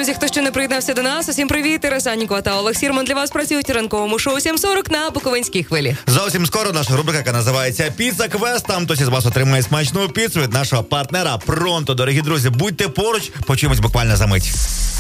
Друзі, хто ще не приєднався до нас, усім привіт. Ірина Анікова та Олег Сірман для вас працюють у ранковому шоу 7:40 на Буковинській хвилі. Зовсім скоро наша рубрика, яка називається «Піца Квест». Там хтось із вас отримає смачну піцу від нашого партнера Пронто. Дорогі друзі, будьте поруч, почуємось буквально за мить.